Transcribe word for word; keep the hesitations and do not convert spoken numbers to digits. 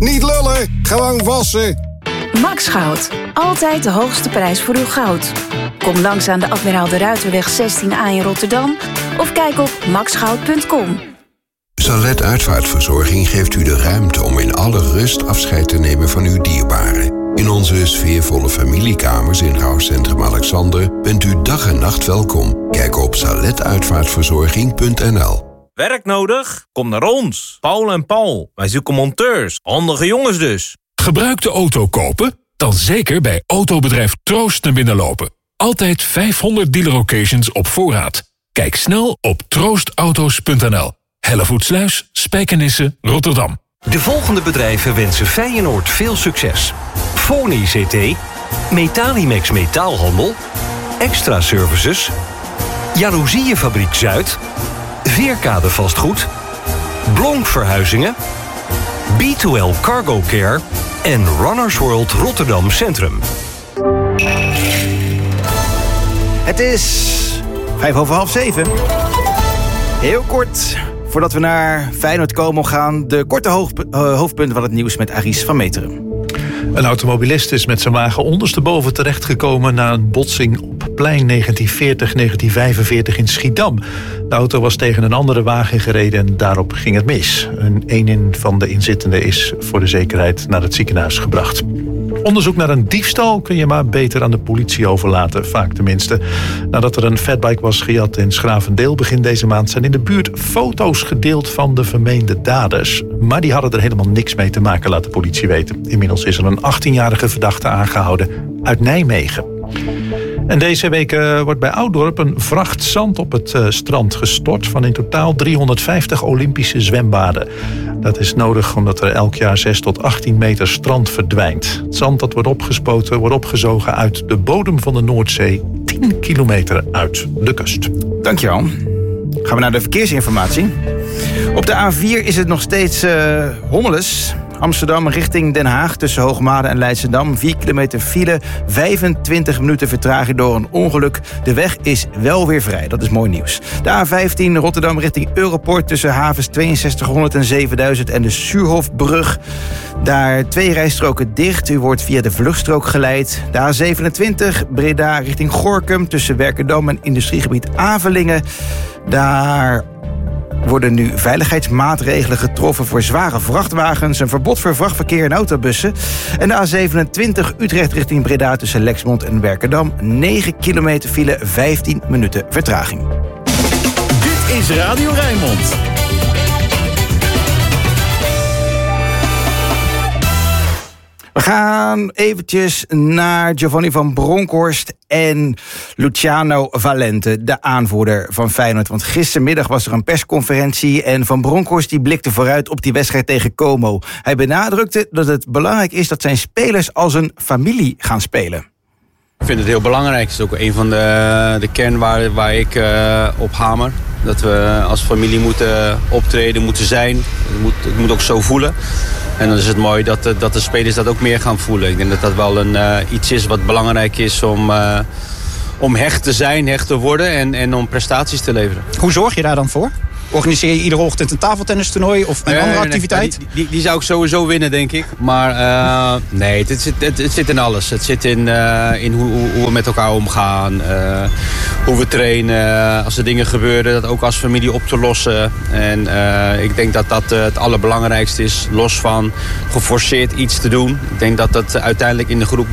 Niet lullen, gewoon wassen. Max Goud. Altijd de hoogste prijs voor uw goud. Kom langs aan de Admiraal de Ruiterweg zestien A in Rotterdam of kijk op max goud punt com. Salet Uitvaartverzorging geeft u de ruimte om in alle rust afscheid te nemen van uw dierbaren. In onze sfeervolle familiekamers in Rouwcentrum Alexander bent u dag en nacht welkom. Kijk op salet uitvaartverzorging punt n l. Werk nodig? Kom naar ons. Paul en Paul. Wij zoeken monteurs. Handige jongens dus. Gebruikte auto kopen? Dan zeker bij autobedrijf Troost naar binnen lopen. Altijd vijfhonderd dealer locations op voorraad. Kijk snel op troost auto's punt n l. Hellevoetsluis, Spijkenisse, Rotterdam. De volgende bedrijven wensen Feyenoord veel succes. Foni C T, Metalimex Metaalhandel, Extra Services, Jaloezieënfabriek Zuid, Veerkade Vastgoed, Blonk Verhuizingen, B twee L Cargo Care en Runners World Rotterdam Centrum. Het is vijf over half zeven. Heel kort, voordat we naar Feyenoord komen, gaan de korte hoofd, uh, hoofdpunten van het nieuws met Aries van Meteren. Een automobilist is met zijn wagen ondersteboven terechtgekomen na een botsing op plein negentien veertig negentien vijfenveertig in Schiedam. De auto was tegen een andere wagen gereden en daarop ging het mis. Een een van de inzittenden is voor de zekerheid naar het ziekenhuis gebracht. Onderzoek naar een diefstal kun je maar beter aan de politie overlaten, vaak tenminste. Nadat er een fatbike was gejat in Schravendeel begin deze maand zijn in de buurt foto's gedeeld van de vermeende daders. Maar die hadden er helemaal niks mee te maken, laat de politie weten. Inmiddels is er een achttienjarige verdachte aangehouden uit Nijmegen. En deze week uh, wordt bij Ouddorp een vracht zand op het uh, strand gestort van in totaal driehonderdvijftig Olympische zwembaden. Dat is nodig omdat er elk jaar zes tot achttien meter strand verdwijnt. Het zand dat wordt opgespoten wordt opgezogen uit de bodem van de Noordzee, tien kilometer uit de kust. Dankjewel. Gaan we naar de verkeersinformatie. Op de A vier is het nog steeds uh, hommeles. Amsterdam richting Den Haag tussen Hoogmade en Leidschendam. vier kilometer file, vijfentwintig minuten vertraging door een ongeluk. De weg is wel weer vrij, dat is mooi nieuws. De A vijftien Rotterdam richting Europort tussen havens tweeënzestighonderd en zevenduizend en de Suurhofbrug. Daar twee rijstroken dicht. U wordt via de vluchtstrook geleid. De A zevenentwintig Breda richting Gorinchem tussen Werkendam en industriegebied Avelingen. Daar worden nu veiligheidsmaatregelen getroffen voor zware vrachtwagens, een verbod voor vrachtverkeer en autobussen. En de A zevenentwintig Utrecht richting Breda tussen Lexmond en Werkendam. negen kilometer file, vijftien minuten vertraging. Dit is Radio Rijnmond. We gaan eventjes naar Giovanni van Bronckhorst en Luciano Valente, de aanvoerder van Feyenoord. Want gistermiddag was er een persconferentie en Van Bronckhorst die blikte vooruit op die wedstrijd tegen Como. Hij benadrukte dat het belangrijk is dat zijn spelers als een familie gaan spelen. Ik vind het heel belangrijk. Het is ook een van de, de kernwaarden waar ik uh, op hamer. Dat we als familie moeten optreden, moeten zijn. Het moet, het moet ook zo voelen. En dan is het mooi dat de, dat de spelers dat ook meer gaan voelen. Ik denk dat dat wel een, uh, iets is wat belangrijk is om, uh, om hecht te zijn, hecht te worden en, en om prestaties te leveren. Hoe zorg je daar dan voor? Organiseer je iedere ochtend een tafeltennistoernooi of een nee, andere activiteit? Nee, die, die, die zou ik sowieso winnen, denk ik. Maar uh, nee, het, het, het, het zit in alles. Het zit in, uh, in hoe, hoe we met elkaar omgaan. Uh, hoe we trainen. Als er dingen gebeuren, dat ook als familie op te lossen. En uh, ik denk dat dat uh, het allerbelangrijkste is. Los van geforceerd iets te doen. Ik denk dat dat uiteindelijk in de groep